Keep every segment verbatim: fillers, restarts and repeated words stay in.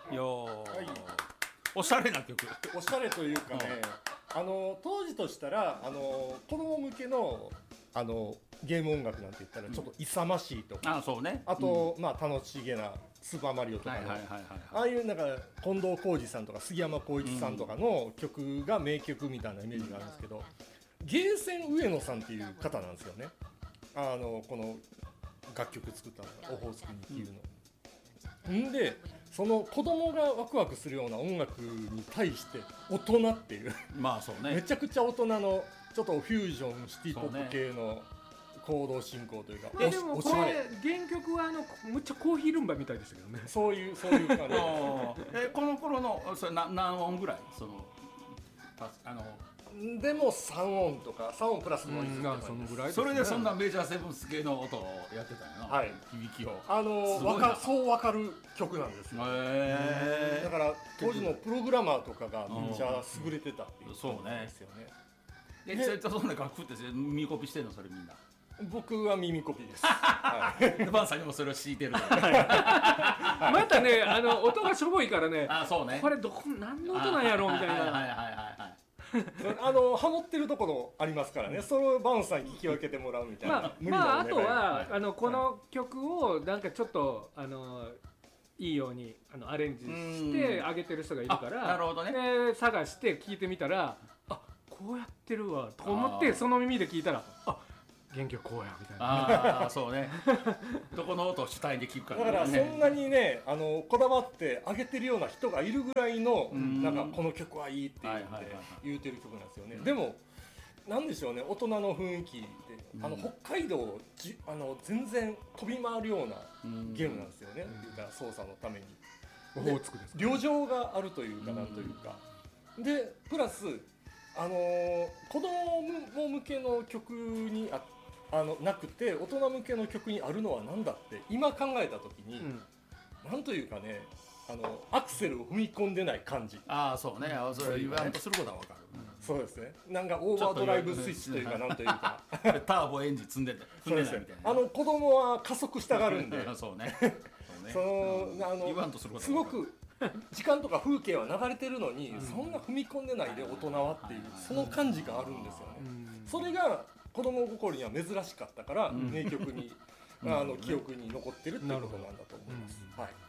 よー、 はい、 おしゃれな曲。 おしゃれというかね、あの当時としたらあの子供向けのあのゲーム音楽なんて言ったらちょっと勇ましいとか、 あ、そうね。 あと、うん、まあ楽しげなスーパーマリオとかの、ああいうなんか近藤浩二さんとか杉山浩一さんとかの曲が名曲みたいなイメージがあるんですけど、ゲーセン上野さんっていう方なんですよね。あのこの楽曲作ったのがオホーツクにきゅうの、うん、んでその子供がワクワクするような音楽に対して大人っていうまあそうね、 めちゃくちゃ大人のちょっとフュージョンシティポップ系の行動進行というか、 まあ、でもこれ原曲はあのむっちゃコーヒールンバみたいでしたけどね。 そういうそういう感じえこの頃のそれな何音ぐらいそのあのでもさん音とかさん音プラスノイズとか、 そのぐらいですね。 それでそんなメジャーセブンス系の音をやってたんやな、はい、響きをあのわかそう分かる曲なんですよ。へだから当時のプログラマーとかがめっちゃ優れてたっていうことですよね。 えそれとそんな楽譜って耳コピしてんのそれみんな。 僕は耳コピです。はい、 バンさんにもそれを敷いてる。 またねあの音がしょぼいからね。 あ、そうね。 これどこ何の音なんやろみたいな。 はいはいはいはい。 あのハモってるところありますからね、それをバンさんに聞き分けてもらうみたいな、 まあ、まあ、あとは、はい、あのこの曲をなんかちょっとあのいいようにあのアレンジしてあげてる人がいるから、 なるほどね、 で探して聞いてみたら、あ、こうやってるわと思ってその耳で聞いたら、あ、原曲こうやみたいな。 ああそうね。どこの音を主体で聞くか、ね、 だからそんなにねあのこだわってあげてるような人がいるぐらいのなんかこの曲はいいっていうので言うてる曲なんですよね。でもなんでしょうね、大人の雰囲気であの北海道をじあの全然飛び回るようなゲームなんですよね。言うたら操作のためにオホーツクです旅情があるというかなんというかでプラスあのー、子供向けの曲にああのなくて大人向けの曲にあるのは何だって今考えた時に、うん、なんというかねあのアクセルを踏み込んでない感じ。 ああそうね、うん、それ言わんとすることは分かる、 うん、そうですね、なんかオーバードライブスイッチというかなんというかターボエンジン積んでて踏んでないみたいな、あの子供は加速したがるんでそうねその、うん、あの言わんとすることすごく時間とか風景は流れてるのに、うん、そんな踏み込んでないで大人はっていうその感じがあるんですよね、うん、それが子供心には珍しかったから、うん、名曲にあの記憶に残ってるっていうことなんだと思います、うん、はい、はい、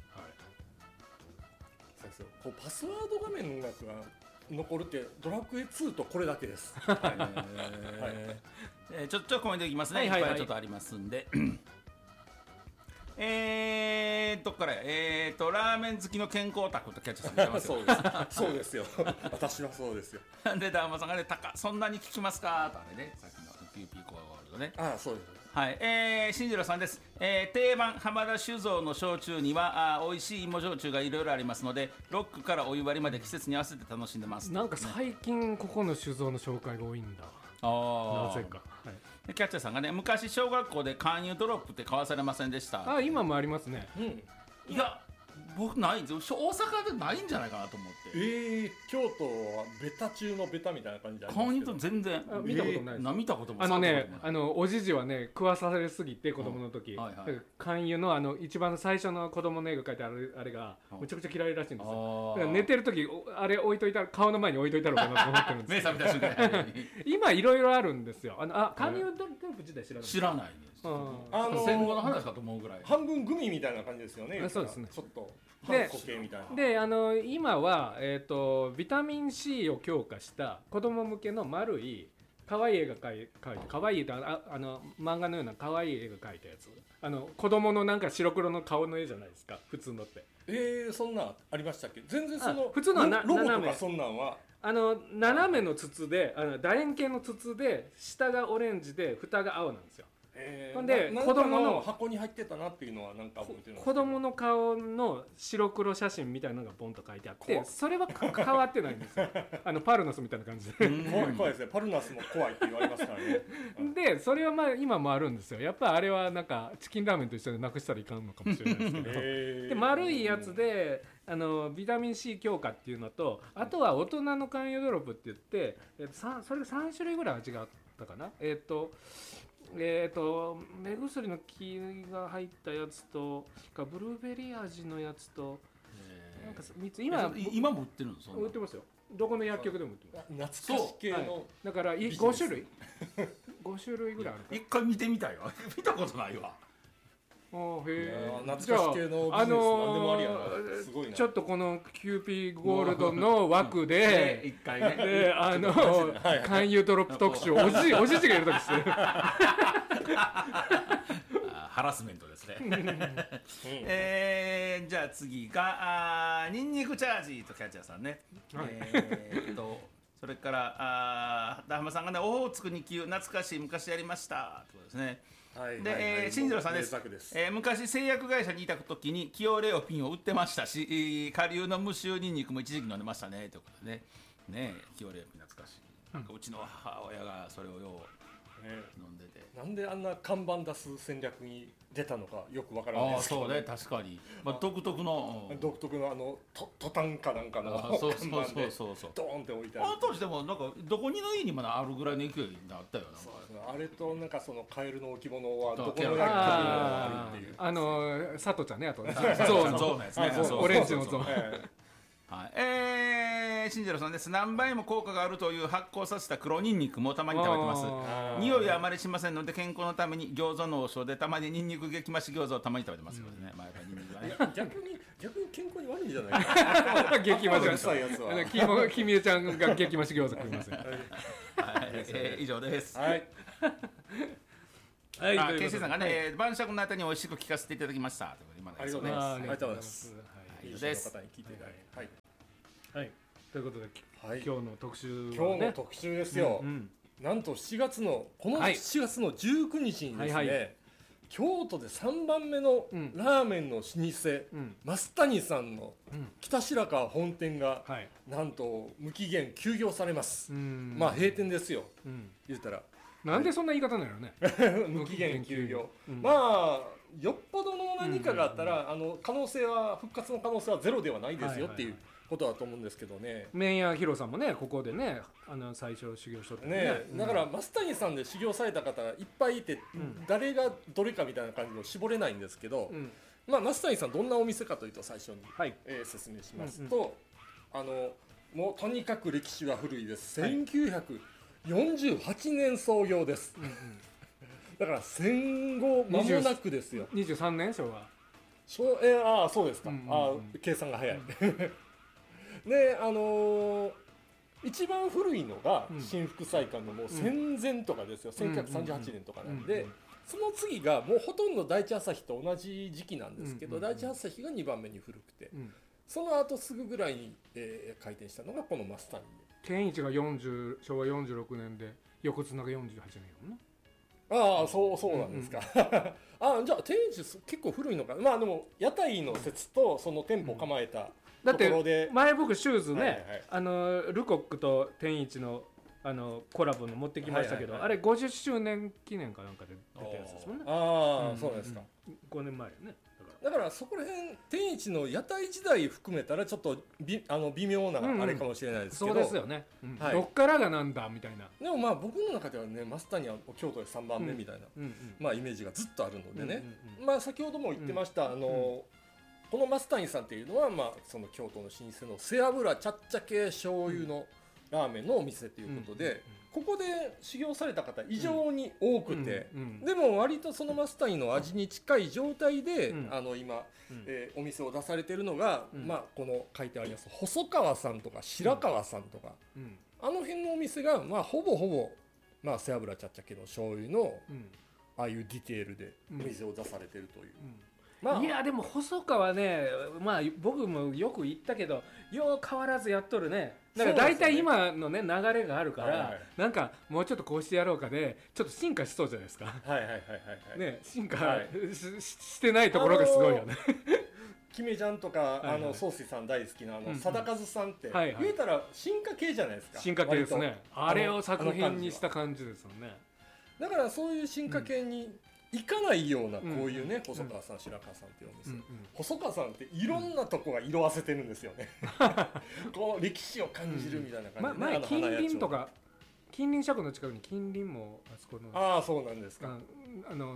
そうですよ。こうパスワード画面の音楽が残るってドラクエツーとこれだけです、はいはいえー、ちょっとコメントいきますね、はいはいはい、いっぱいちょっとありますんでえーどっからえーとラーメン好きの健康オタクとキャッチさん見てますよそうですそうですよ私はそうですよでダーマさんがね高そんなに聞きますかとあれねさっきの ピーピー コアワールドね。 ああそうです。 はい、えー、新次郎さんです、えー、定番浜田酒造の焼酎にはあ美味しい芋焼酎がいろいろありますのでロックからお湯割りまで季節に合わせて楽しんでます。 なんか最近ここの酒造の紹介が多いんだ。 あなぜか、 はい、キャッチャーさんがね昔小学校で勧誘ドロップって買わされませんでした。 あ今もありますね、 うん、いや僕ないんですよ。大阪でないんじゃないかなと思って。 えー、京都はベタ中のベタみたいな感じでありますけど。 と全然見たことないです。 な見たこともあのねあのおじじはね食わされすぎて子供の時、 うんはいはい、 勧誘のあの一番最初の子供の絵が描いてあるあれがむちゃくちゃ嫌いらしいんですよ。だから寝てる時あれ置いといたら顔の前に置いといたろうかなと思ってるんです目覚めた瞬間今いろいろあるんですよ。あのあ勧誘ドロップ自体知らない。 知らないです、うん、 あのー、 戦後の話かと思うぐらい半分グミみたいな感じですよね。 そうですね。 ちょっと半固形みたいな。 であの今は、えーと、ビタミン C を強化した子供向けの丸い可愛い絵が描いて可愛いってああの漫画のような可愛い絵が描いたやつ、あの子供のなんか白黒の顔の絵じゃないですか普通のって。 えー、そんなんありましたっけ。全然その普通のはなロボとかそんなんはあの斜めの筒であの楕円形の筒で下がオレンジで蓋が青なんですよ。 えー、 ほんで子供の箱に入ってたなっていうのはなんか覚えてるんですけど、 子供の顔の白黒写真みたいなのがボンと書いてあってそれは変わってないんですよあのパルナスみたいな感じで怖い怖いですね。パルナスも怖いって言われますからねでそれはまあ今もあるんですよ。やっぱあれはなんかチキンラーメンと一緒でなくしたらいかんのかもしれないですけどで丸いやつであのビタミン C 強化っていうのとあとは大人の肝油ドロップって言って、えっと、それがさん種類ぐらい味があったかな。えっとえーと目薬の木が入ったやつとブルーベリー味のやつとなんかみっつ今今も売ってるの？ 売ってますよ。どこの薬局でも売ってます。懐かし系の、はい、 だからご種類ご種類ぐらいある。 一回見てみたいわ。見たことないわ。 あへえ。懐かし系のビジネス、あのー、何でもありやな。すごいな。 ちょっとこのキューピーゴールドの枠で一回ね。 であのー、勧誘ドロップ特集おじおじじがいるときしてる。 ハラスメントですね。えー、じゃあ次があニンニクチャージとキャッチャーさんね。はい、えー、とそれからあダハマさんがねオホーツクに級懐かしい昔やりましたということですね。はい、で、はいはい、新次郎さんです。えー、昔製薬会社にいた時にキオレオピンを売ってましたし、顆粒の無臭ニンニクも一時期飲んでましたねということでね。ねキオレオピン懐かしい。なんかうちの母親がそれをよう飲んでて、 なんであんな看板出す戦略に出たのかよくわからないですけど、 ね、あそうね確かに、まあ、独特の独特のあのトトタンかなんかの看板でドーンって置いてある。 あの当時でもなんかどこにの家にもあるぐらいの勢いになったよな。 あれとなんかそのカエルの置物はどこの薬局にもあるっていう、 あの佐藤ちゃんね、あとねゾウのやつね、 オレンジのゾウ。 はい、えー、新次郎さんです。何倍も効果があるという発酵させた黒ニンニクもたまに食べてます。匂いはあまりしませんので健康のために餃子の王将でたまにニンニク激増し餃子をたまに食べてますけどね、うん、まあやっぱりニンニクはね逆に逆に健康に悪いんじゃないかな。 激増し臭いやつはきみえちゃんが激増し餃子食いますよ。はい、 えー、以上です。 はいはい、あ、ケンシーさんがね、はい、晩酌の後に美味しく聞かせていただきました。 今のやつね、ありがとうございます。 以上です。 はい、 はい、ということで、はい、今日の特集、ね、 今日の特集ですよ、うんうん、なんとしちがつのこのしちがつのじゅうくにちにですね、はいはいはい、京都でさんばんめのラーメンの老舗、うん、増谷さんの北白川本店が、うん、なんと無期限休業されます、はい、まあ閉店ですよ、うん、言ったらなんでそんな言い方なのね無期限休業、うん、まあよっぽどの何かがあったら、うんうんうん、あの可能性は復活の可能性はゼロではないですよっていうことだと思うんですけどね。 麺屋ヒロさんもねここでねあの最初修行しとって ね, ね、うん、だから増谷さんで修行された方がいっぱいいて、うん、誰がどれかみたいな感じを絞れないんですけど、うん、まあ増谷さんどんなお店かというと最初に、はい、えー、説明しますと、うんうん、あのもうとにかく歴史は古いです、はい、せんきゅうひゃくよんじゅうはちねん創業です、うんうん、だから戦後間もなくですよ。 にじゅうさんねん昭和そう、えー、ああそうですか、うんうんうん、あ計算が早い、うんであのー、一番古いのが新福祭館のもう戦前とかですよ、うん、せんきゅうひゃくさんじゅうはちねんとかなんで、うんうんうん、その次がもうほとんど第一朝日と同じ時期なんですけど、うんうんうん、第一朝日がにばんめに古くて、うん、その後すぐぐらいに、えー、開店したのがこのマスターに天一がよんじゅうしょうわよんじゅうろくねんで横綱がよんじゅうはちねんやもんな。 ああそうそうなんですか、うんうん、あじゃあ天一結構古いのかな。まあでも屋台の説とその店舗構えた、うんだって前僕シューズね、はいはい、あのルコックと天一 の, あのコラボの持ってきましたけど、はいはいはい、あれごじゅっしゅうねん記念かなんかで出たやつですもんね。 ああ、うん、そうですか、 うん、ごねんまえね。 だからそこら辺天一の屋台時代含めたらちょっとびあの微妙なあれかもしれないですけど、 うんうん、そうですよね、うんはい、どっからがなんだみたいな。 でもまあ僕の中ではね増谷は京都でさんばんめみたいな、うんうんうん、まあイメージがずっとあるのでね、うんうんうん、まあ先ほども言ってました、うん、あの、うんこの増谷さんっていうのは、まあ、その京都の老舗の背脂ちゃっちゃ系醤油のラーメンのお店ということで、うん、ここで修行された方異常に多くて、うんうん、でも割とその増谷の味に近い状態で、うん、あの今、うんえー、お店を出されているのが、うんまあ、この書いてあります細川さんとか白川さんとか、うん、あの辺のお店が、まあ、ほぼほぼ、まあ、背脂ちゃっちゃ系の醤油の、うん、ああいうディテールでお店を出されているという、うんまあ、いやでも細川ね、まあ、僕もよく言ったけどよう変わらずやっとるね。だから大体今のね流れがあるから、はいはい、なんかもうちょっとこうしてやろうかでちょっと進化しそうじゃないですか。 はいはいはいはい、はい、 ね進化 し,、はい、してないところがすごいよね。 キメちゃんとか、はいはい、あの宗水さん大好きなあの貞和さんって、はいはい、言うたら進化系じゃないですか。 進化系ですね。あれを作品にした感じですよね。 だからそういう進化系に、うん行かないようなこういうね、うん、細川さん白川さんっていうお店、うんうん、細川さんっていろんなとこが色あせてるんですよね、うん、こう歴史を感じるみたいな感じで、ね、 うん、前近隣とか近隣車庫の近くに近隣もあそこのああそうなんですか、 あの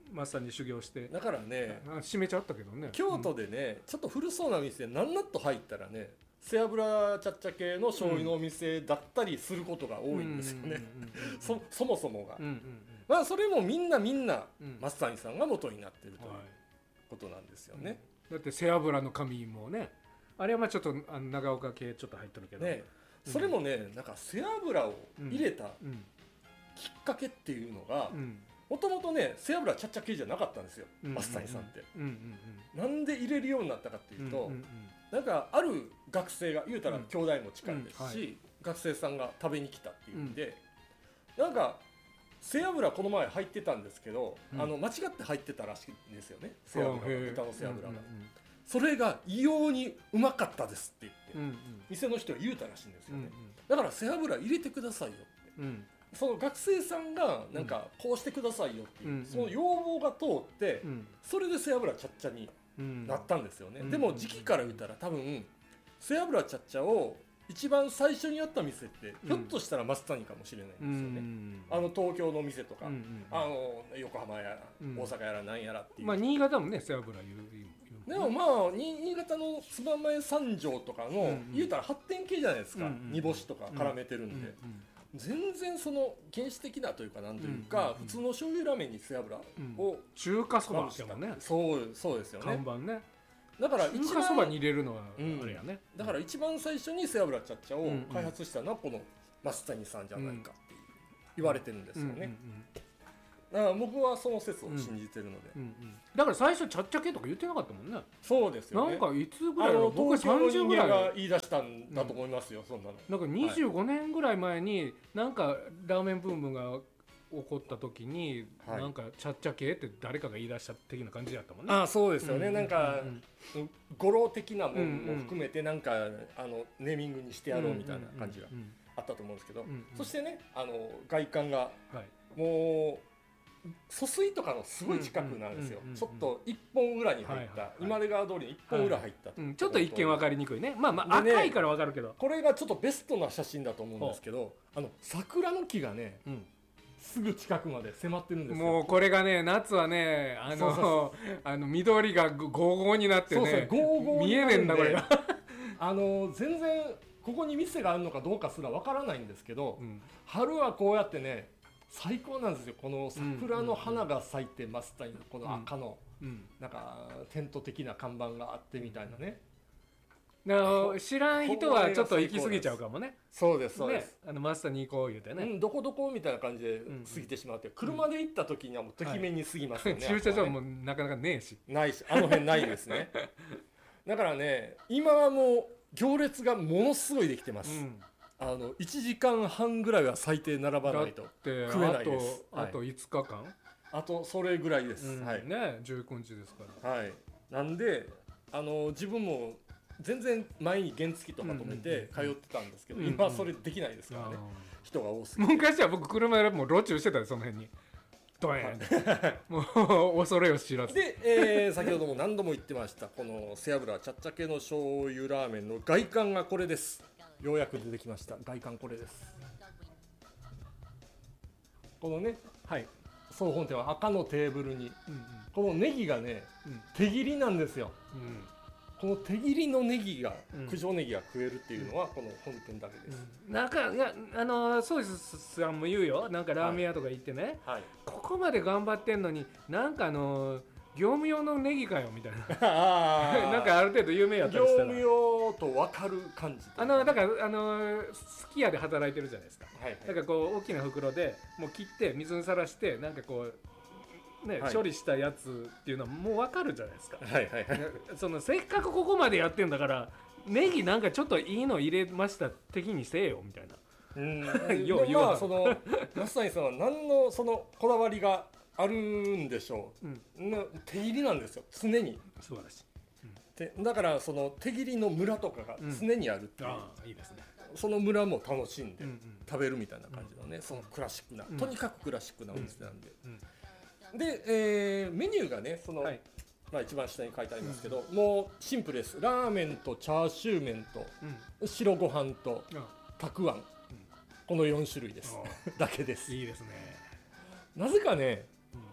まさに修行してだからね閉めちゃったけどね京都でね、うん、ちょっと古そうな店なんなっと入ったらね背脂ちゃっちゃ系の醤油のお店だったりすることが多いんですよねそそもそもが、うんうんうん、まあそれもみんなみんな増谷さんが元になってるということなんですよね、はいうん、だって背脂の神もねあれはまあちょっとあの長岡系ちょっと入ってるけどねそれもねなんか背脂を入れたきっかけっていうのがもともとね背脂ちゃっちゃ系じゃなかったんですよ増谷さんって、うんうんうん、なんで入れるようになったかっていうと、うんうんうん、なんかある学生が言うたら兄弟も近いですし、うんうんはい、学生さんが食べに来たっていうんで、うん、なんか背脂この前入ってたんですけど、うん、あの間違って入ってたらしいんですよね背脂が豚の背脂が、うんうんうん、それが異様にうまかったですって言って、うんうん、店の人が言うたらしいんですよね、うんうん、だから背脂入れてくださいよって、うんその学生さんがなんかこうしてくださいよっていう、うん、その要望が通って、うん、それで背脂ちゃっちゃになったんですよね、うん、でも時期から言ったら多分背脂ちゃっちゃを一番最初にやった店って、うん、ひょっとしたら増谷かもしれないんですよね、うん、あの東京の店とか、うん、あの横浜やら、うん、大阪やら何やらっていう、 まあ新潟もね背脂言うでもまあ新潟の燕三条とかの、うん、言うたら発展系じゃないですか、うん、煮干しとか絡めてるんで、うんうん全然その原始的なというかなんというか、うんうんうん、普通の醤油ラーメンに背脂を、 うん、中華そばってもねそうそうですよね看板ねだから中華そばに入れるのはあれやね、 うん、だから一番最初に背脂ちゃっちゃを開発したのはこの増谷さんじゃないかっていう言われてるんですよね、うんうんうんだから僕はその説を信じてるので、うんうんうん、 だから最初ちゃっちゃ系とか言ってなかったもんねそうですよねなんかいつぐらいの僕はさんじゅうぐらいが言い出したんだと思いますよ、うん、そんなのなんかにじゅうごねんぐらい前になんかラーメンブームが起こった時に、はい、なんかちゃっちゃ系って誰かが言い出した的な感じだったもんねあそうですよね、うん、なんか、うん、語呂的なものも含めてなんか、うんうん、あのネーミングにしてやろうみたいな感じがあったと思うんですけど、うんうん、そしてねあの外観が、はい、もう疎水とかのすごい近くなんですよ、うんうんうんうん、ちょっと一本裏に入った、はいはい、今出川通りに一本裏入った、はいうん、ちょっと一見分かりにくいねまあまあ赤いから分かるけど、 ね、これがちょっとベストな写真だと思うんですけどあの桜の木がね、うん、すぐ近くまで迫ってるんですよもうこれがね夏はねあのそうそうそうあの緑がゴーゴーになってねそうそうゴーゴー見えねえんだこれがあの全然ここに店があるのかどうかすら分からないんですけど、うん、春はこうやってね最高なんですよこの桜の花が咲いてますたいのこの赤の、うん、なんかテント的な看板があってみたいなねだから知らん人はちょっと行き過ぎちゃうかもねそうですそうです、 ね、あのマスターに行こう言うてね、 うん、どこどこみたいな感じで過ぎてしまって、うん、車で行った時にはもうてきめんに過ぎますよね、 はい、駐車場もなかなかねえしないしあの辺ないですねだからね今はもう行列がものすごいできてます、うんあのいちじかんはんぐらいは最低並ばないと食えないです。 あと、はい、あといつかかんあとそれぐらいです、 うん、 はいねじゅうくにちですからはいなんであの自分も全然前に原付とか止めて通ってたんですけど、うんうん、今はそれできないですからね、うんうん、人が多すぎて昔は僕車でもう路中してたよその辺にドエーンもう恐れを知らずで、えー、先ほども何度も言ってましたこの背脂ちゃっちゃ系の醤油ラーメンの外観がこれです。ようやく出てきました外観これです。このね、はい、総本店は赤のテーブルに、うんうん、このネギがね、うん、手切りなんですよ、うん、この手切りのネギが、うん、九条ネギが食えるっていうのはこの本店だけです、 うん、なんかいやあのソイスさんも言うよなんかラーメン屋とか行ってね、はいはい、ここまで頑張ってんのになんかあの業務用のネギかよみたいななんかある程度有名やったりしたら業務用と分かる感じあのだからあのすき家で働いてるじゃないですか、はいはい、だからこう大きな袋でもう切って水にさらしてなんかこうね、はい、処理したやつっていうのはもう分かるじゃないですか、はいはいはい、そのせっかくここまでやってんだからネギなんかちょっといいの入れました的にせえよみたいなうんよまあその増谷さんは何のそのこだわりがあるんでしょう、うん、手切りなんですよ常に素晴らしい、 うん、でだからその手切りのムラとかが常にあるっていう、うん、あいいですねそのムラも楽しんで食べるみたいな感じのね、うん、そのクラシックな、うん、とにかくクラシックなお店なんで、うんうん、で、えー、メニューがねその、はいまあ、一番下に書いてありますけど、うん、もうシンプルですラーメンとチャーシュー麺と、うん、白ご飯とたくあん、うん、このよん種類ですだけですいいですねなぜかね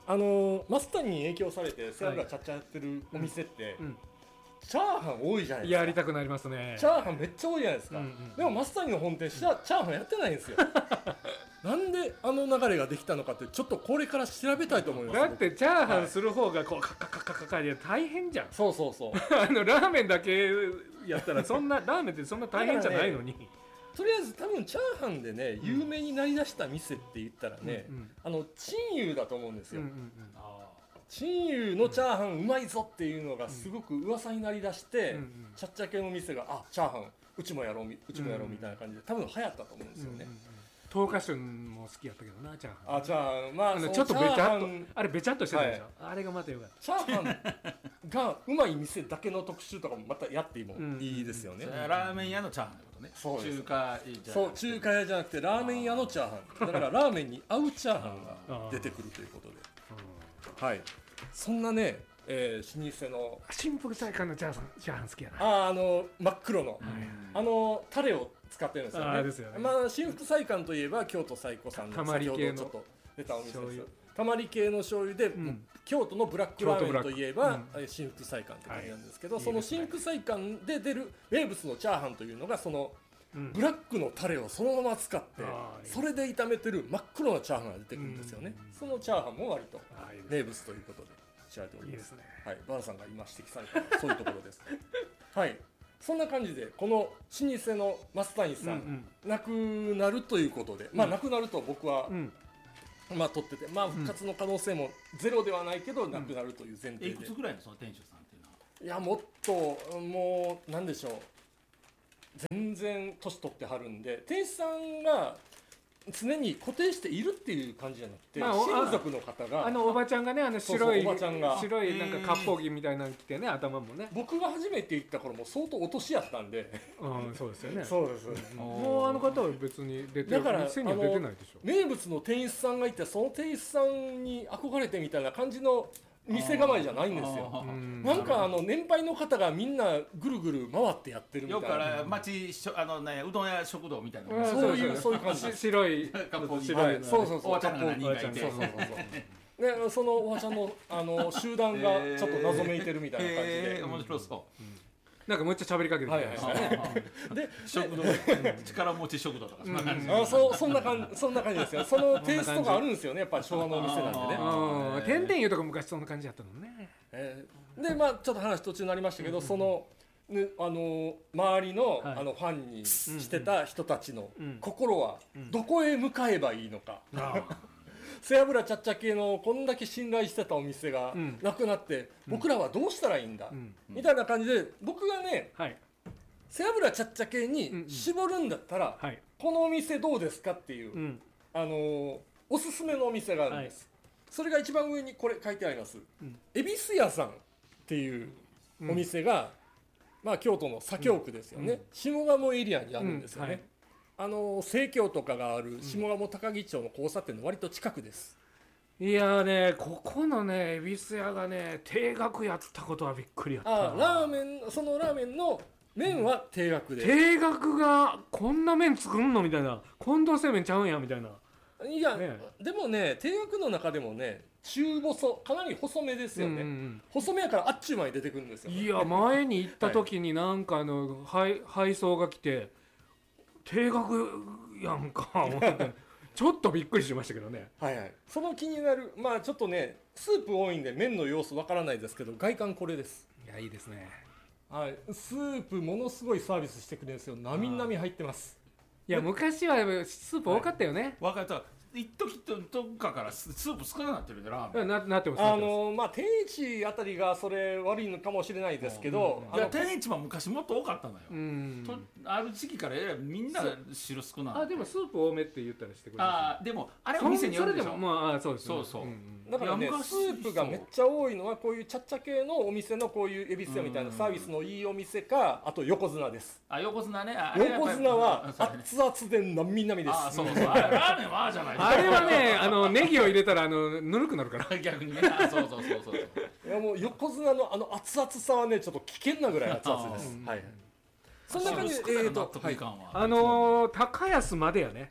あのマスターに影響されて背脂ちゃっちゃやってるお店って、うんうん、チャーハン多いじゃないですか。 やりたくなりますね。 チャーハンめっちゃ多いじゃないですか、うんうん、でもマスターの本店チャーハンやってないんですよなんであの流れができたのかってちょっとこれから調べたいと思います。 だってチャーハンする方がこうカッカッカッカッカッカッで大変じゃん。 そうそうそうあのラーメンだけやったらそんなラーメンってそんな大変じゃないのに、ね、 とりあえず多分チャーハンでね有名になりだした店って言ったらね、うんうん、あの陳油だと思うんですよ、うんうんうん、陳油のチャーハンうまいぞっていうのがすごく噂になりだして、うんうん、チャッチャ系の店があチャーハンうちもやろううちもやろうみたいな感じで多分流行ったと思うんですよね、うんうんうん。 東華春も好きやったけどなチャーハン。 あチャーハンまああのちょっとべちゃっとあれべちゃっとしてたでしょ、はい、あれがまたよかった。 チャーハンがうまい店だけの特集とかもまたやってもいいですよね、うんうん、ラーメン屋のチャーハンってことね。 そうです。 中華じゃそう中華屋じゃなくてラーメン屋のチャーハンだからラーメンに合うチャーハンが出てくるということではいそんなね、えー、老舗の新福菜館のチャーハンチャーハン好きやな。 ああの真っ黒の、うん、あのタレを使ってるんですよね。 あですよね。 まあ新福菜館といえば京都最古さんの先ほどちょっと出たお店ですよ。たまり系の醤油で、うん、京都のブラックラーメンといえば、うん、新福菜館って感じなんですけど、はい、その新福菜館で出る名物のチャーハンというのがその、うん、ブラックのタレをそのまま使って、うん、それで炒めてる真っ黒なチャーハンが出てくるんですよね、うん、そのチャーハンも割と名物ということで知られております。いいですね。はい、バーさんが今指摘されたそういうところですはいそんな感じでこの老舗の増谷さん、うんうん、亡くなるということで、うん、まあ亡くなると僕は、うんまあ取ってて、まあ復活の可能性もゼロではないけど、うん、亡くなるという前提で。 いくつぐらいのその店主さんっていうのは。 いやもっともうなんでしょう。全然年取ってはるんで、店主さんが常に固定しているっていう感じじゃなくて、まあ、親族の方があのおばちゃんがねあの白いそうそうおばちゃんが白いなんか割烹着みたいなの着てね頭もね。 僕が初めて行った頃も相当お年やったんで。 うんそうですよね。 そうです。 もうあの方は別に出てだから店には出てないでしょ。 名物の店主さんがいてその店主さんに憧れてみたいな感じの店構えじゃないんですよ。なんかあの年配の方がみんなぐるぐる回ってやってるみたいな。 よくから町あのねうどん屋食堂みたいな。 そういうそういう感じ。 白い白いそうそうそう。 おばちゃんが何人かいて。 そうそうそうそう。でそのおばちゃんのあの集団がちょっと謎めいてるみたいな感じで。 面白そう。 なんかむっちゃ喋りかけてる。はいはいはい。 で食堂力持ち食堂とかそんな感じ。 あそうそんな感じそんな感じですよ。そのテイストがあるんですよね。やっぱり昭和のお店なんでね。 てんてん湯とか昔そんな感じだったのね。 でまあちょっと話途中になりましたけど、そのねあの周りのあのファンにしてた人たちの心はどこへ向かえばいいのか。背脂ちゃっちゃ系のこんだけ信頼してたお店がなくなって、うん、僕らはどうしたらいいんだ、うん、みたいな感じで僕がね、はい、背脂ちゃっちゃ系に絞るんだったら、うんうん、このお店どうですかっていう、うん、あのー、おすすめのお店があるんです、はい、それが一番上にこれ書いてあります、うん、恵比寿屋さんっていうお店が、うん、まあ、京都の左京区ですよね、うん、下鴨エリアにあるんですよね、うんはい、あの生協とかがある下鴨高木町の交差点の割と近くです、 うん、いやねここのね恵比寿屋がね定額やったことはびっくりやった。 あラーメンそのラーメンの麺は定額で、 定額がこんな麺作んのみたいな、近藤製麺ちゃうんやみたいな。 いや、ね、でもね定額の中でもね中細かなり細めですよね、うんうん、細めやからあっちゅう間に出てくるんですよ、ね、 いや前に行った時になんかあの、はい、配送が来て定額やんかちょっとびっくりしましたけどね。 はいはい。その気になるまあちょっとねスープ多いんで麺の様子わからないですけど外観これです。 いやいいですね。 はい。スープものすごいサービスしてくれるんですよ。なみなみ入ってます。 いや昔はスープ多かったよね。 分かった。一時とどっかからスープ少なくなってるねラーメン。 な, なってます。 あのまあ天一あたりがそれ悪いのかもしれないですけど、 いや天一も昔もっと多かったのよ。うんとある時期からみんな汁少ない。 あでもスープ多めって言ったらしてくれる。 あでもあれお店によるでしょ。 それでもまあそうです、ね。 そうそう。うん、 だからねスープがめっちゃ多いのはこういうちゃっちゃ系のお店のこういう恵比寿屋みたいなサービスのいいお店か、あと横綱です。 あ横綱ね。 あ横綱は熱々でなみなみです。 あそうそう。あラーメンはじゃない。 あれはね。あのネギを入れたらあのぬるくなるから逆にね。そうそうそうそう。 いやもう横綱のあの熱々さはねちょっと危険なぐらい熱々です。はい。そんな感じでえーと、はい、 あのー、高安までやね。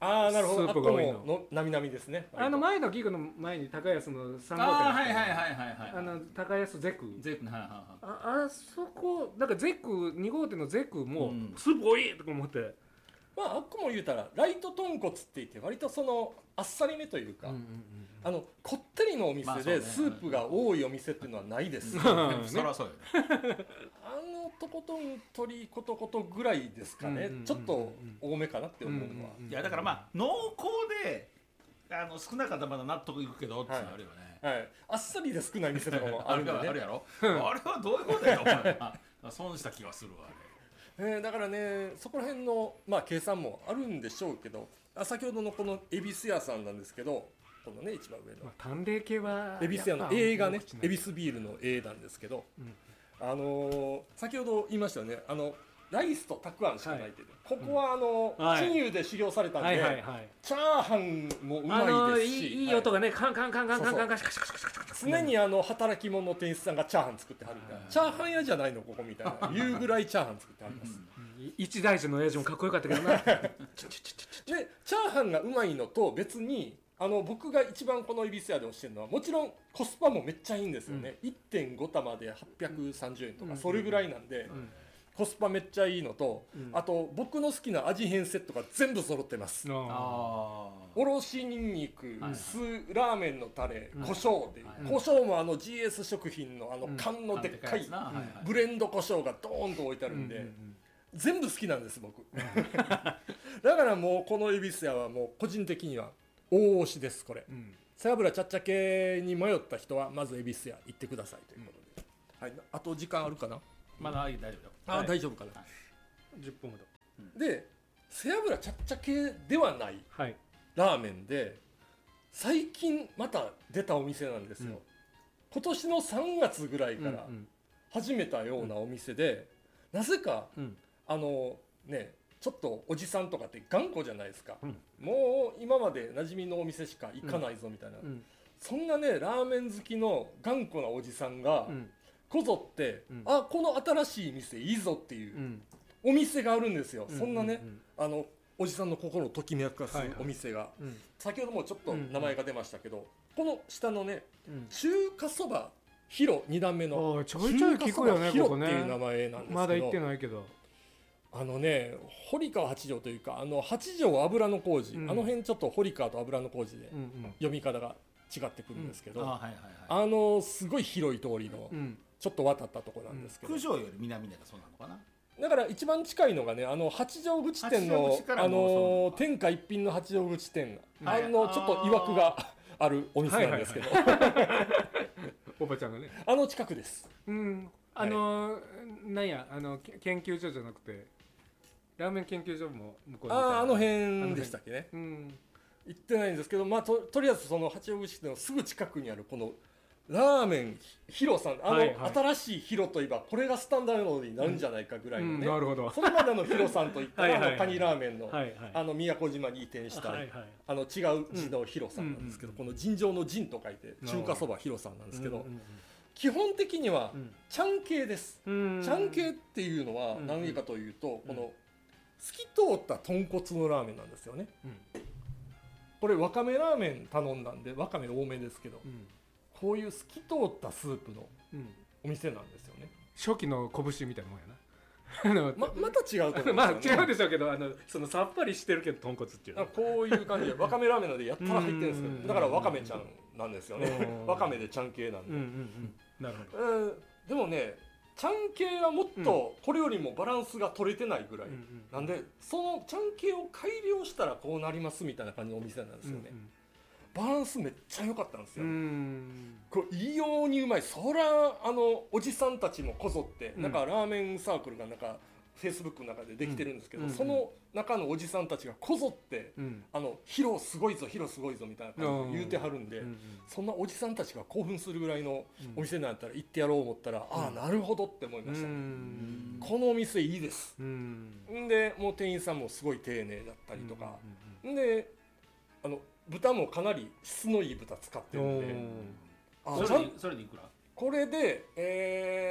ああなるほど。 スープが多いののなみなみですね。 あの前のギグの前に高安のさん号店ああはいはいはいはいはいあの高安ゼクゼクはいはいはいああそこなんかゼクに号店のゼクも、 うん、 スープ多いとか思って、 まああっこも言うたらライト豚骨って言って割とそのあっさりめというか、うんうんうん、あのこってりのお店でスープが多いお店っていうのはないです、 まあね、そりゃそうよねあのとことん鶏ことことぐらいですかね、うんうんうんうん、ちょっと多めかなって思うのは、うんうんうん、 いやだからまあ濃厚であの少なかったらまだ納得いくけどっていうのあるよね、 はいはい、あっさりで少ない店とかもあるんでねあるやろあれはどういうことやろ損した気がするわあれ、えー、だからねそこら辺の、まあ、計算もあるんでしょうけどあ先ほどのこの恵比寿屋さんなんですけどこのね一番上の、 まあ、淡麗系は恵比寿屋の A がね恵比寿ビールの A なんですけど、うん、あのー、先ほど言いましたよねあのライスとたくあんしかないって、はい、ここはあの、うん、陳油で修行されたんで、はいはいはいはい、チャーハンもうまいですし、 いい、いい音がね、はい、カンカンカンカンカンカンカンカン常にあの働き者の店主さんがチャーハン作ってはるみたいな、チャーハン屋じゃないのここみたいないうぐらいチャーハン作ってはります一大事の親父もかっこよかったけどなでチャーハンがうまいのと別にあの僕が一番この恵比寿屋で教えるのはもちろんコスパもめっちゃいいんですよね、うん、いってんご 玉ではっぴゃくさんじゅうえんとかそれぐらいなんで、うんうん、コスパめっちゃいいのと、うん、あと僕の好きな味変セットが全部揃ってます。あおろしにんにく、はい、酢ラーメンのタレ、うん、胡椒で、はい、胡椒もあの ジーエス 食品のあの缶のでっかいブレンド胡椒がドーンと置いてあるんで、うんうんうん、全部好きなんです僕だからもうこの恵比寿屋はもう個人的には大推しですこれ、うん、背脂ちゃっちゃ系に迷った人はまず恵比寿屋行ってくださいということで、うんはい、あと時間あるかなまだ大丈夫よあ、はい、大丈夫かな、はい、 じゅっぷんほど、 うん、で背脂ちゃっちゃ系ではない、はい、ラーメンで最近また出たお店なんですよ、うん、今年のさんがつぐらいから始めたようなお店で、うん、なぜか、うん、あのねちょっとおじさんとかって頑固じゃないですか、うん、もう今まで馴染みのお店しか行かないぞみたいな、うん、そんなねラーメン好きの頑固なおじさんが、うんこぞって、うん、あこの新しい店いいぞっていう、うん、お店があるんですよ、うん、そんなね、うんうん、あのおじさんの心をときめかすお店が、はいはい、先ほどもちょっと名前が出ましたけど、うんうん、この下のね、うん、中華そばヒロに段目のちょいちょい聞くよねヒロっていう名前なんですけど、 まだ行ってないけどあのね堀川八条というかあの八条油の工事、うん、あの辺ちょっと堀川と油の工事で読み方が違ってくるんですけど、うん、あ、はいはいはい、あのすごい広い通りの、うんちょっと渡ったところなんですけど、 うん、九条より南でそうなのかな。 だから一番近いのがねあの八丈口店のあの天下一品の八丈口店、はい、あのちょっと曰くがあるお店なんですけど、はいはいはい、 おばちゃんがねあの近くです。 うんあの、はい、なんやあの研究所じゃなくてラーメン研究所も向こうにああの辺でしたっけね。うん行ってないんですけど、まあ と, とりあえずその八丈口店のすぐ近くにあるこのラーメンヒロさんあの、はいはい、新しいヒロといえばこれがスタンダードになるんじゃないかぐらいのね、うんうん、 なるほどそれまでのヒロさんといったらはい、はい、あのカニラーメンの、はいはい、あの宮古島に移転した、はいはい、あの違う字のヒロさんなんですけど、うん、この尋常の尋と書いて中華そばヒロさんなんですけど、うんうんうん、基本的には、うん、ちゃん系です、うん、ちゃん系っていうのは何かというと、うん、この透き通った豚骨のラーメンなんですよね、うん、これわかめラーメン頼んだんでわかめ多めですけど、うんこういう透き通ったスープのお店なんですよね、 うん、初期の拳みたいなもんやなま, また違うと思うんですよ、ね、 まあ違うでしょうけどあのそのさっぱりしてるけど豚骨っていうのこういう感じでわかめラーメンのでやったら入ってるんですけどだからわかめちゃんなんですよねわかめでちゃん系なんで、うんうんうん、なるほど、えー、でもねちゃん系はもっとこれよりもバランスが取れてないぐらい、うんうん、なんでそのちゃん系を改良したらこうなりますみたいな感じのお店なんですよね、うんうんバランスめっちゃ良かったんですよ。うんこれ異様にうまい。そらあのおじさんたちもこぞって、うん、なんかラーメンサークルがなんかフェイスブックの中でできてるんですけど、うん、その中のおじさんたちがこぞって、うん、あのヒロすごいぞヒロすごいぞみたいな感じで言うてはるんで、うん、そんなおじさんたちが興奮するぐらいのお店なんやったら行ってやろう思ったら、うん、ああなるほどって思いました、ねうん、このお店いいです。うんでもう店員さんもすごい丁寧だったりとか、うんであの豚もかなり質のいい豚使ってるんであそれでいくらこれでえー、っ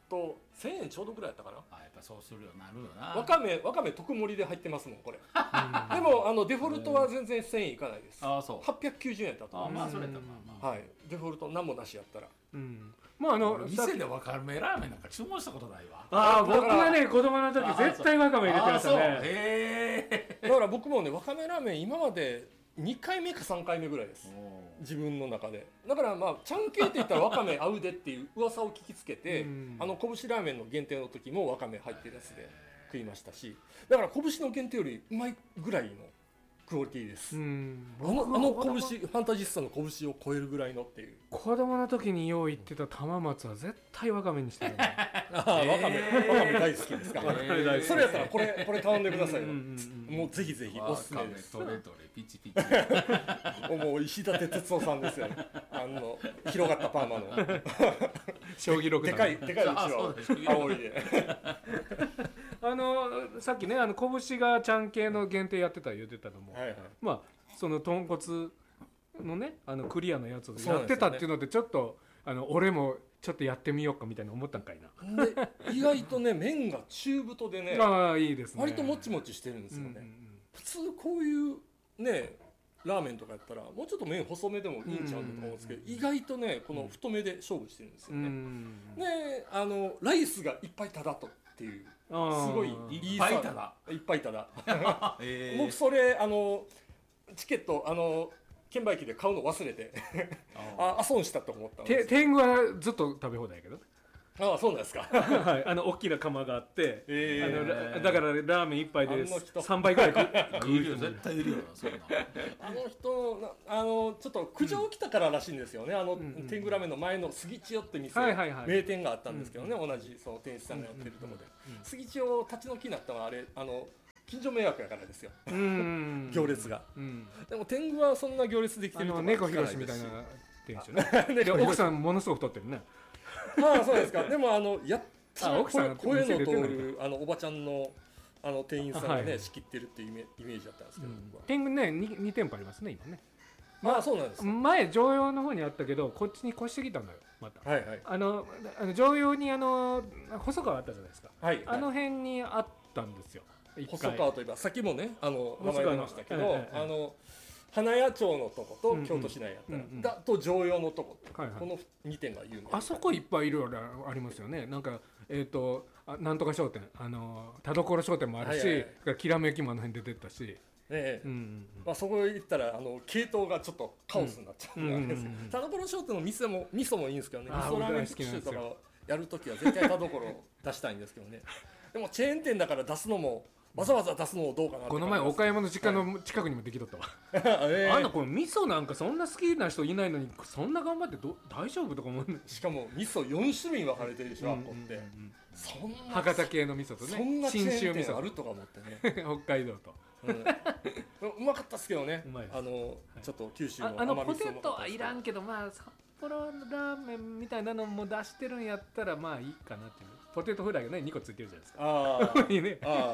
とせんえんちょうどぐらいやったかな。 あやっぱそうするようになるよな。 わかめわかめ特盛りで入ってますもんこれでもあのデフォルトは全然せんえんいかないです。 あそうはっぴゃくきゅうじゅうえんだと。 あまあそれとまあまあはいデフォルト何もなしやったら。 うんまああの店でわかめラーメンなんか注文したことないわ。 ああ僕がね子供の時絶対わかめ入れてましたね。 へだから僕もねわかめラーメン今までにかいめかさんかいめぐらいです自分の中で。だからまあちゃん系って言ったらわかめ合うでっていう噂を聞きつけてあの拳ラーメンの限定の時もわかめ入ってるやつで食いましたし、だから拳の限定よりうまいぐらいのクオリティです。うんあのあの拳ファンタジスタの拳を超えるぐらいのっていう。 子供の時によう言ってた玉松は絶対わかめにしてるねああわかめわかめ大好きですか。それやったらこれこれ頼んでくださいよ。もうぜひぜひおすすめです。 どれどれピチピチもう石立哲夫さんですよね。あの広がったパーマの将棋六でかいでかいうちわ青いであのさっきねあの拳がちゃん系の限定やってた言ってたのも、はいはい、まあその豚骨のねあのクリアのやつをやってたっていうのでちょっとあの俺もちょっとやってみようかみたいな思ったんかいな。 で意外とね麺が中太でねああいいですね。 割ともちもちしてるんですよね、うんうんうん、普通こういうねラーメンとかやったらもうちょっと麺細めでもいいんちゃうのと思うんですけど、うんうんうん、意外とねこの太めで勝負してるんですよね、うんうんうん、であのライスがいっぱいただとっていうすごいいっぱいただいっぱいただ僕それあのチケットあの券売機で買うの忘れてあ損したと思ったんです。 天狗はずっと食べ放題やけどああそうなんですかはいあの大きな釜があって、えー、あのだからラーメン一杯でさんばいぐらい食う絶対いるよなそんなあの人あのちょっと苦情来たかららしいんですよね、うん、あの、うん、天狗ラーメンの前の杉千代って店、はいはいはい、名店があったんですけどね、うん、同じその店主さんがやってるところで、うんうんうん、杉千代立ち退きになったのはあれあの近所迷惑やからですよ行列が、うん、でも天狗はそんな行列できてるとか猫ひろしみたいな店主ねで奥さんものすごく太ってるねああそうですか。でもあのやったら声の通るあのおばちゃんのあの店員さんがね、はい、仕切ってるっていうイメージだったんですけど、うん、 天狗ね 2, に店舗ありますね今ね。 まあ、まあ、そうなんです。 前常用の方にあったけどこっちに越してきたのよまた。はいはい。あのあの常用にあの細川あったじゃないですか。はい、はい。あの辺にあったんですよ。 細川といえばさっきもねあの名前出ましたけど、はいはいはい、あの。花屋町のとこと京都市内やったら、うんうん、だと常用のとこ、はいはい、このに店が有名。 あそこいっぱいいろいろありますよね。なんかえっ、ー、となんとか商店あの田所商店もあるし、はいはいはい、きらめきもあの辺出てったし、ねえうんうんうんまあ、そこ行ったらあの系統がちょっとカオスになっちゃうんです、うんうんうん、田所商店の店も味噌もいいんですけどね、味噌ラーメン特集とかやるときは絶対田所出したいんですけどねでもチェーン店だから出すのもわざわざ出すのどうかなって。 この前岡山の実家の近くにもできとったわ、はいえー、あんなこの味噌なんかそんな好きな人いないのにそんな頑張ってど大丈夫とか思うね。 しかも味噌よん種類分かれてるでしょ、うんうんうん、あっこって、 そんな博多系の味噌とねそんなチェーン店あるとか思ってね北海道と、 うん、うまかったっすけどねあの、はい、ちょっと九州のあのポテトはいらんけどまあ札幌ラーメンみたいなのも出してるんやったらまあいいかなっていう。ポテトフライがねにこついてるじゃないですか。ああいいね。あ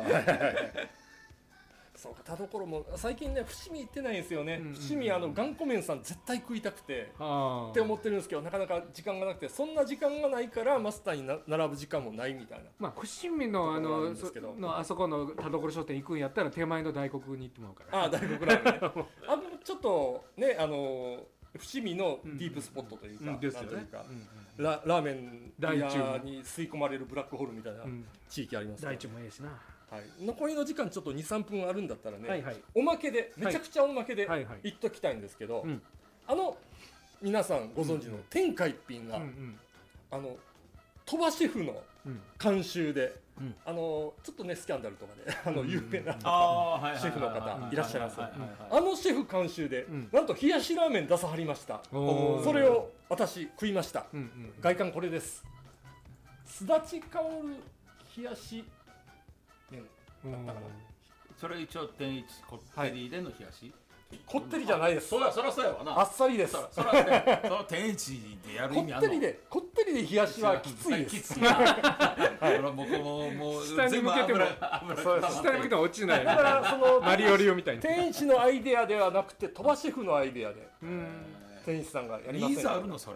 そうか田所も最近ね伏見行ってないんですよね、うんうんうん、伏見あの頑固麺さん絶対食いたくてって思ってるんですけどなかなか時間がなくてそんな時間がないからマスターにな並ぶ時間もないみたいな。 まあ伏見のあのそのあそこの田所商店行くんやったら手前の大黒に行ってもらうから。 ああ大黒ラーメンねあのちょっとねあの伏見のディープスポットというか、うんうん、ですよね、なんというか、うんうん、ラ, ラーメン屋に吸い込まれるブラックホールみたいな地域ありますから、 大中もいいしな、 はい、残りの時間ちょっと にさんぷんあるんだったらね、はいはい、おまけでめちゃくちゃおまけで言っときたいんですけど、はいはいはい、あの皆さんご存知の天下一品が、うんうん、あの鳥羽シェフの監修で、うん、あのちょっとねスキャンダルとかであの有名な、うん、シェフの方いらっしゃいます。あのシェフ監修で、うん、なんと冷やしラーメン出さはりました。それを私食いました、うんうん、外観これです。すだち香る冷やし麺だったかな。 それ一応天一こってりでの冷やし、はい、 こってりじゃないです。 そりゃそりゃそうやわな。 あっさりです。 そりゃね、その天一でやる意味あるの。 こってりでこってりで冷やしはきついです。きついな。 はい。僕ももう下に向けても下に向けても落ちない。だからそのマリオリオみたいに。 天一のアイデアではなくて鳥羽シェフのアイデアで。天一さんがやりませんか。 ニーズあるのそれ。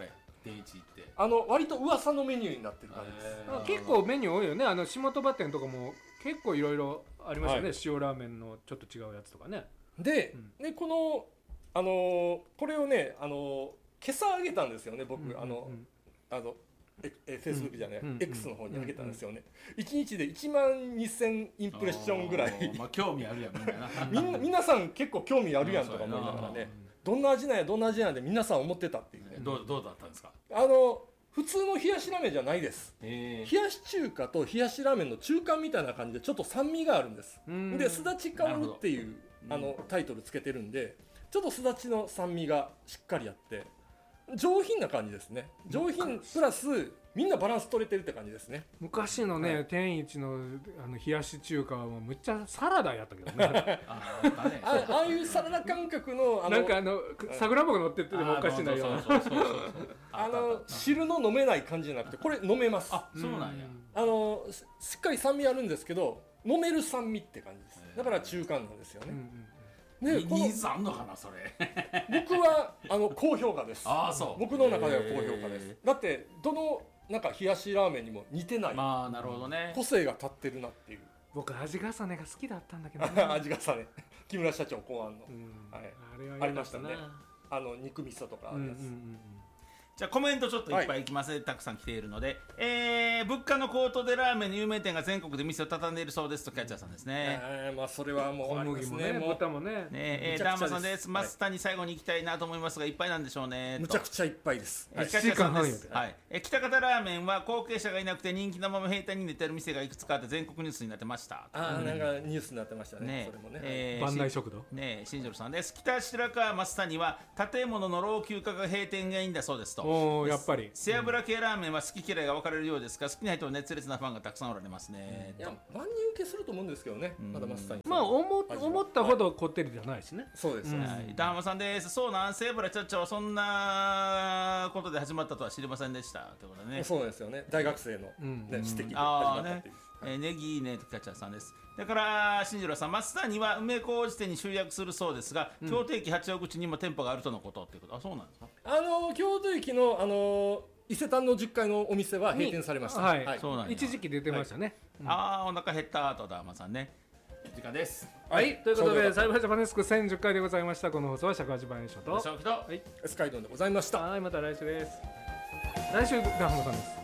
天一って。 あの割と噂のメニューになってる感じです。 結構メニュー多いよね。あの下鳥羽店とかも結構いろいろありますよね、はい、塩ラーメンのちょっと違うやつとかね。 で、うん、でこのあのー、これをね、あのー、今朝あげたんですよね僕、うんうんうん、あのあのええフェイスブックじゃない、うんうん、X の方にあげたんですよね、うんうん、いちにちでいちまんにせんインプレッションぐらいまあ興味あるやんみんな皆さん結構興味あるやんとか思いながらね、どんな味なんやどんな味なんやで皆さん思ってたっていうね。 どう、どうだったんですか？ あの普通の冷やしラーメンじゃないです。冷やし中華と冷やしラーメンの中間みたいな感じでちょっと酸味があるんです。ですだち香るっていうあのタイトルつけてるんで、ちょっとすだちの酸味がしっかりあって上品な感じですね。上品プラスみんなバランス取れてるって感じですね。 昔のね、はい、天一のあの冷やし中華はもうむっちゃサラダやったけどねあ, あ, ああいうサラダ感覚のあのなんかあのさくらんぼが乗ってってもおかしいなようなあの汁の飲めない感じじゃなくてこれ飲めます。 あ、そうなんや。 あのしっかり酸味あるんですけど飲める酸味って感じです。だから中間なんですよね。 うんうん、ね、ニーズあんのかなそれ僕はあの高評価です。 あ、そう僕の中では高評価です。だってどのなんか冷やしラーメンにも似てない、 まあなるほどね、 個性が立ってるなっていう。 僕味重ねが好きだったんだけど、ね、 味重ね木村社長考案の、うん、はい、 あれはありましたね。 あの肉味噌とかあるやつ、うんうんうん、 じゃあコメントちょっといっぱいいきますね、はい、たくさん来ているので、えー、物価の高騰でラーメンの有名店が全国で店を畳んでいるそうですとキャッチャーさんですね。 えー、まあそれはもうありますね。 も豚もね。 ねえー、ダーマさんです。マスターに最後に行きたいなと思いますがいっぱいなんでしょうね。 むちゃくちゃいっぱいです。 キャッチャーさんです。はい。え北方ラーメンは後継者がいなくて人気のまま閉店に寝てる店がいくつかあって全国ニュースになってました。 ああ、なんかニュースになってましたね。ね、それもね。 えー、万内食堂。 ねえ、新庄さんです。北白川マスターには建物の老朽化が閉店がいいんだそうですと。 おお、やっぱり。 背脂系ラーメンは好き嫌いが分かれるようですが好きな人は熱烈なファンがたくさんおられますね。 いや万人受けすると思うんですけどね、まだマスターにまあ思思ったほどこってりじゃないしね。 そうです、 はい、ダーマさんです。そうなん、背脂ちゃっちゃはそんなことで始まったとは知りませんでしたということでね。 そうですよね、大学生の、ね、うん、指摘で始まったっていう。えー、ネギいいねとキャッチャーさんです。だから新次郎さん、マスターには梅小路店に集約するそうですが、うん、京都駅八王口にも店舗があるとのことっていうこと。あ、そうなんですか。 あの京都駅のあの伊勢丹のじゅっかいのお店は閉店されました。 はい、はい、そうなんや。一時期出てましたね。 はい、うん、ああ、お腹減ったとダーマさんね。時間です。 はい、ということでサイバージャパネスクせんじゅっかいでございました。この放送は尺八番書とはい、 エスカイドンでございました。 はい、また来週です。来週ダーマさんです。